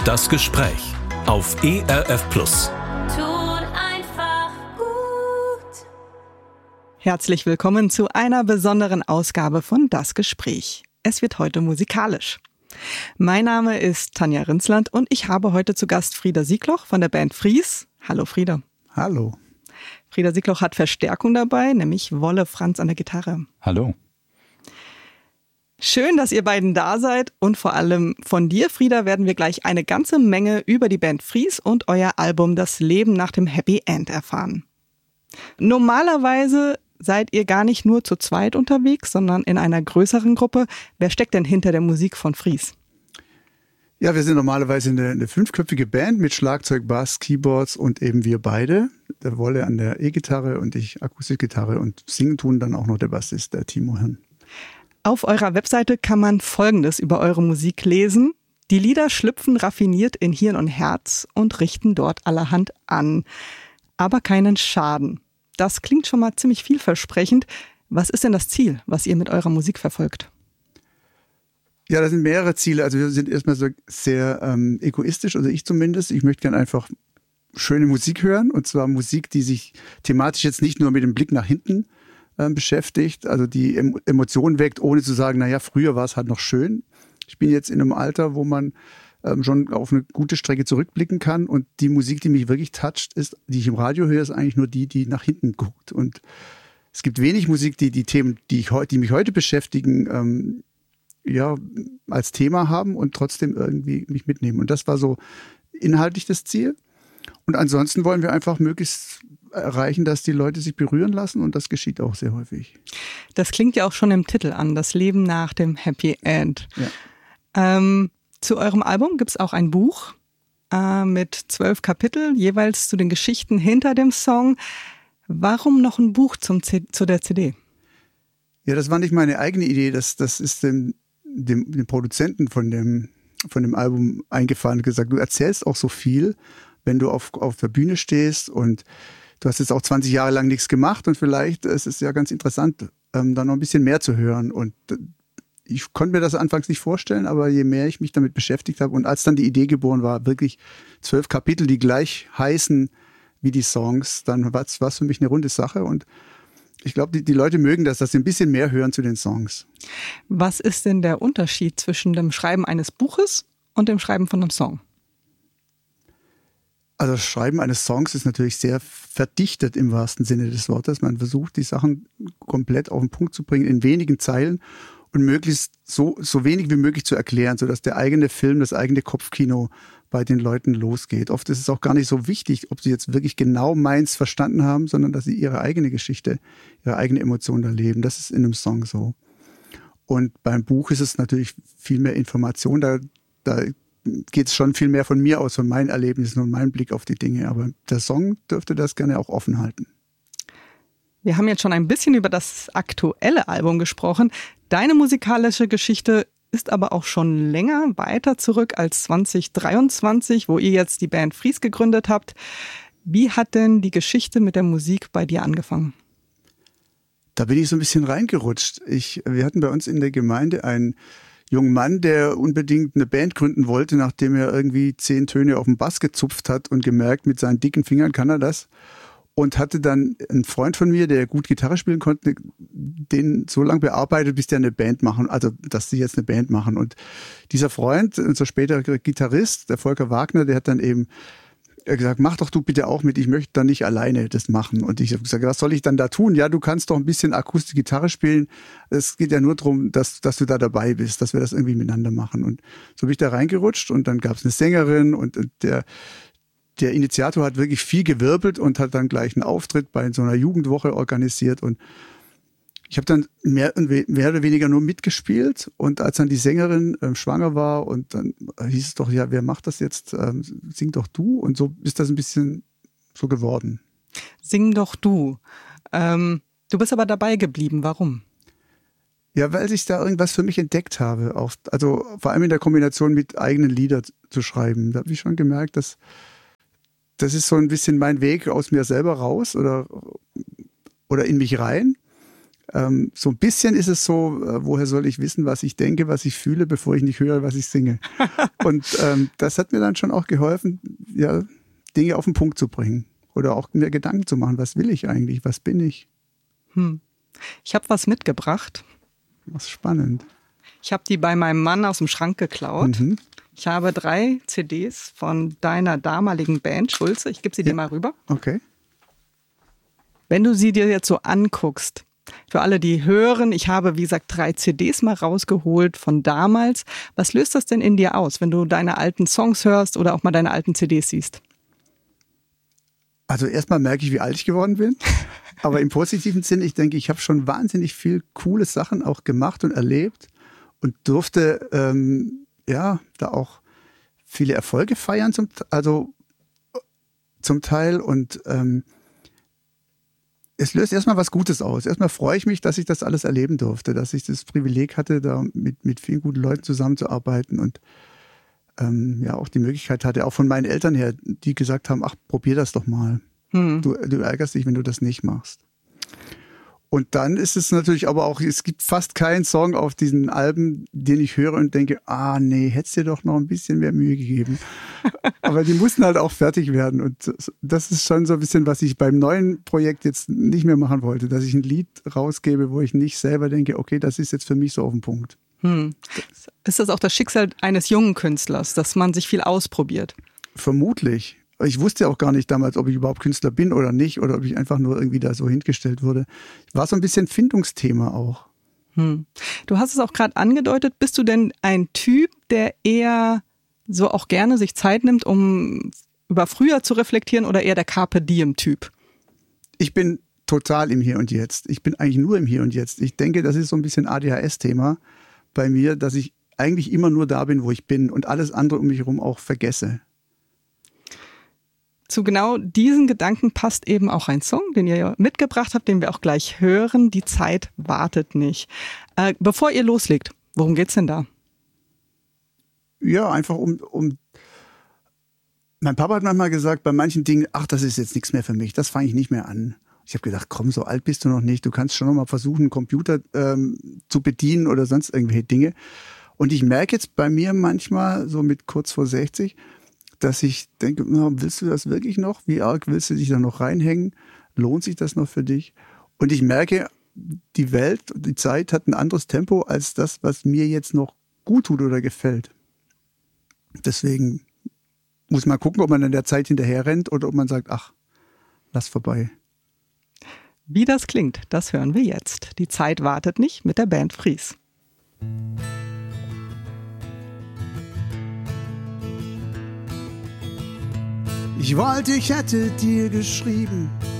Das Gespräch auf ERF Plus. Tut einfach gut. Herzlich willkommen zu einer besonderen Ausgabe von Das Gespräch. Es wird heute musikalisch. Mein Name ist Tanja Rinsland und ich habe heute zu Gast Frieder Siegloch von der Band Fries. Hallo Frieder. Hallo. Frieder Siegloch hat Verstärkung dabei, nämlich Wolle Franz an der Gitarre. Hallo. Schön, dass ihr beiden da seid und vor allem von dir, Frieder, werden wir gleich eine ganze Menge über die Band Fries und euer Album Das Leben nach dem Happy End erfahren. Normalerweise seid ihr gar nicht nur zu zweit unterwegs, sondern in einer größeren Gruppe. Wer steckt denn hinter der Musik von Fries? Ja, wir sind normalerweise eine fünfköpfige Band mit Schlagzeug, Bass, Keyboards und eben wir beide. Der Wolle an der E-Gitarre und ich Akustikgitarre und singen tun dann auch noch der Bassist, der Timo Hirn. Auf eurer Webseite kann man Folgendes über eure Musik lesen. Die Lieder schlüpfen raffiniert in Hirn und Herz und richten dort allerhand an, aber keinen Schaden. Das klingt schon mal ziemlich vielversprechend. Was ist denn das Ziel, was ihr mit eurer Musik verfolgt? Ja, das sind mehrere Ziele. Also wir sind erstmal so sehr egoistisch, also ich zumindest. Ich möchte gerne einfach schöne Musik hören, und zwar Musik, die sich thematisch jetzt nicht nur mit dem Blick nach hinten beschäftigt, also die Emotionen weckt, ohne zu sagen, naja, früher war es halt noch schön. Ich bin jetzt in einem Alter, wo man schon auf eine gute Strecke zurückblicken kann, und die Musik, die mich wirklich toucht, ist, die ich im Radio höre, ist eigentlich nur die nach hinten guckt. Und es gibt wenig Musik, die Themen, die mich heute beschäftigen, als Thema haben und trotzdem irgendwie mich mitnehmen. Und das war so inhaltlich das Ziel. Und ansonsten wollen wir einfach möglichst erreichen, dass die Leute sich berühren lassen, und das geschieht auch sehr häufig. Das klingt ja auch schon im Titel an, das Leben nach dem Happy End. Ja. Zu eurem Album gibt es auch ein Buch mit 12 Kapiteln, jeweils zu den Geschichten hinter dem Song. Warum noch ein Buch zu der CD? Ja, das war nicht meine eigene Idee, das ist dem Produzenten von dem Album eingefallen und gesagt, du erzählst auch so viel, wenn du auf der Bühne stehst, und du hast jetzt auch 20 Jahre lang nichts gemacht, und vielleicht ist es ja ganz interessant, da noch ein bisschen mehr zu hören. Und ich konnte mir das anfangs nicht vorstellen, aber je mehr ich mich damit beschäftigt habe, und als dann die Idee geboren war, wirklich 12 Kapitel, die gleich heißen wie die Songs, dann war es für mich eine runde Sache, und ich glaube, die Leute mögen das, dass sie ein bisschen mehr hören zu den Songs. Was ist denn der Unterschied zwischen dem Schreiben eines Buches und dem Schreiben von einem Song? Also das Schreiben eines Songs ist natürlich sehr verdichtet im wahrsten Sinne des Wortes. Man versucht, die Sachen komplett auf den Punkt zu bringen in wenigen Zeilen und möglichst so wenig wie möglich zu erklären, sodass der eigene Film, das eigene Kopfkino bei den Leuten losgeht. Oft ist es auch gar nicht so wichtig, ob sie jetzt wirklich genau meins verstanden haben, sondern dass sie ihre eigene Geschichte, ihre eigene Emotion erleben. Das ist in einem Song so. Und beim Buch ist es natürlich viel mehr Information. Da geht es schon viel mehr von mir aus, von meinen Erlebnissen und meinem Blick auf die Dinge. Aber der Song dürfte das gerne auch offen halten. Wir haben jetzt schon ein bisschen über das aktuelle Album gesprochen. Deine musikalische Geschichte ist aber auch schon länger weiter zurück als 2023, wo ihr jetzt die Band Fries gegründet habt. Wie hat denn die Geschichte mit der Musik bei dir angefangen? Da bin ich so ein bisschen reingerutscht. Wir hatten bei uns in der Gemeinde einen jungen Mann, der unbedingt eine Band gründen wollte, nachdem er irgendwie 10 Töne auf dem Bass gezupft hat und gemerkt, mit seinen dicken Fingern kann er das. Und hatte dann einen Freund von mir, der gut Gitarre spielen konnte, den so lange bearbeitet, bis der eine Band machen, also dass sie jetzt eine Band machen. Und dieser Freund, unser späterer Gitarrist, der Volker Wagner, der hat dann eben gesagt, mach doch du bitte auch mit, ich möchte dann nicht alleine das machen. Und ich habe gesagt, was soll ich dann da tun? Ja, du kannst doch ein bisschen Akustikgitarre spielen. Es geht ja nur darum, dass du da dabei bist, dass wir das irgendwie miteinander machen. Und so bin ich da reingerutscht, und dann gab es eine Sängerin, und der Initiator hat wirklich viel gewirbelt und hat dann gleich einen Auftritt bei so einer Jugendwoche organisiert, und ich habe dann mehr oder weniger nur mitgespielt, und als dann die Sängerin schwanger war, und dann hieß es doch, ja, wer macht das jetzt? Sing doch du, und so ist das ein bisschen so geworden. Sing doch du. Du bist aber dabei geblieben, warum? Ja, weil ich da irgendwas für mich entdeckt habe, auch, also vor allem in der Kombination mit eigenen Liedern zu schreiben. Da habe ich schon gemerkt, dass das ist so ein bisschen mein Weg aus mir selber raus oder in mich rein. So ein bisschen ist es so, woher soll ich wissen, was ich denke, was ich fühle, bevor ich nicht höre, was ich singe. Und das hat mir dann schon auch geholfen, ja, Dinge auf den Punkt zu bringen oder auch mir Gedanken zu machen, was will ich eigentlich, was bin ich. Ich habe was mitgebracht. Was spannend. Ich habe die bei meinem Mann aus dem Schrank geklaut. Ich habe 3 CDs von deiner damaligen Band, Schulze. Ich gebe sie dir mal rüber. Okay. Wenn du sie dir jetzt so anguckst, für alle, die hören, ich habe, wie gesagt, 3 CDs mal rausgeholt von damals. Was löst das denn in dir aus, wenn du deine alten Songs hörst oder auch mal deine alten CDs siehst? Also erstmal merke ich, wie alt ich geworden bin. Aber im positiven Sinn, ich denke, ich habe schon wahnsinnig viel coole Sachen auch gemacht und erlebt und durfte da auch viele Erfolge feiern, zum Teil. Und es löst erstmal was Gutes aus. Erstmal freue ich mich, dass ich das alles erleben durfte, dass ich das Privileg hatte, da mit vielen guten Leuten zusammenzuarbeiten und auch die Möglichkeit hatte, auch von meinen Eltern her, die gesagt haben, ach, probier das doch mal. Du ärgerst dich, wenn du das nicht machst. Und dann ist es natürlich aber auch, es gibt fast keinen Song auf diesen Alben, den ich höre und denke, nee, hättest dir doch noch ein bisschen mehr Mühe gegeben. Aber die mussten halt auch fertig werden. Und das ist schon so ein bisschen, was ich beim neuen Projekt jetzt nicht mehr machen wollte, dass ich ein Lied rausgebe, wo ich nicht selber denke, okay, das ist jetzt für mich so auf den Punkt. Ist das auch das Schicksal eines jungen Künstlers, dass man sich viel ausprobiert? Vermutlich. Ich wusste auch gar nicht damals, ob ich überhaupt Künstler bin oder nicht oder ob ich einfach nur irgendwie da so hingestellt wurde. War so ein bisschen Findungsthema auch. Du hast es auch gerade angedeutet. Bist du denn ein Typ, der eher so auch gerne sich Zeit nimmt, um über früher zu reflektieren oder eher der Carpe Diem-Typ? Ich bin total im Hier und Jetzt. Ich bin eigentlich nur im Hier und Jetzt. Ich denke, das ist so ein bisschen ADHS-Thema bei mir, dass ich eigentlich immer nur da bin, wo ich bin und alles andere um mich herum auch vergesse. Zu genau diesen Gedanken passt eben auch ein Song, den ihr mitgebracht habt, den wir auch gleich hören. Die Zeit wartet nicht. Bevor ihr loslegt, worum geht's denn da? Ja, einfach um. Mein Papa hat manchmal gesagt, bei manchen Dingen, ach, das ist jetzt nichts mehr für mich, das fange ich nicht mehr an. Ich habe gedacht, komm, so alt bist du noch nicht, du kannst schon noch mal versuchen, einen Computer zu bedienen oder sonst irgendwelche Dinge. Und ich merke jetzt bei mir manchmal, so mit kurz vor 60, dass ich denke, willst du das wirklich noch? Wie arg willst du dich da noch reinhängen? Lohnt sich das noch für dich? Und ich merke, die Welt, die Zeit hat ein anderes Tempo als das, was mir jetzt noch gut tut oder gefällt. Deswegen muss man gucken, ob man an der Zeit hinterher rennt oder ob man sagt, ach, lass vorbei. Wie das klingt, das hören wir jetzt. Die Zeit wartet nicht mit der Band Fries. Ich wollte, ich hätte dir geschrieben,